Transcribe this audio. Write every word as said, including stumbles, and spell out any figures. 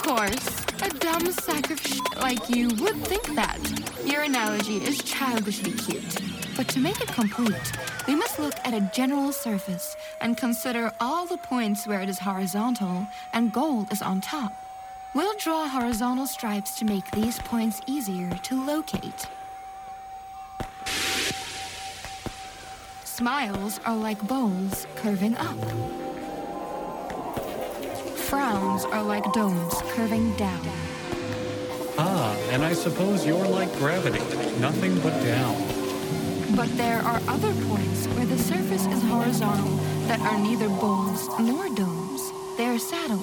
course, a dumb sack of shit like you would think that. Your analogy is childishly cute. But to make it complete, we must look at a general surface and consider all the points where it is horizontal and gold is on top. We'll draw horizontal stripes to make these points easier to locate. Smiles are like bowls curving up. Frowns are like domes curving down. Ah, and I suppose you're like gravity, nothing but down. But there are other points where the surface is horizontal that are neither bowls nor domes. They are saddles.